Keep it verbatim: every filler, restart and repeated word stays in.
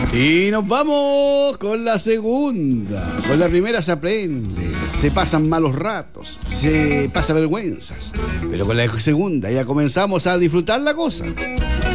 Y nos vamos con la segunda. Con la primera se aprende, se pasan malos ratos, se pasa vergüenzas. Pero con la segunda ya comenzamos a disfrutar la cosa.